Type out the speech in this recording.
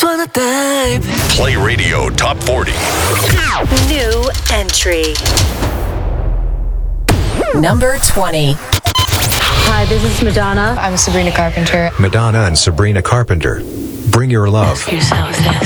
wanna dive. Play Radio Top 40. New entry. Number 20. Hi, this is Madonna. I'm Sabrina Carpenter. Madonna and Sabrina Carpenter. Bring Your Love. Ask yourself this.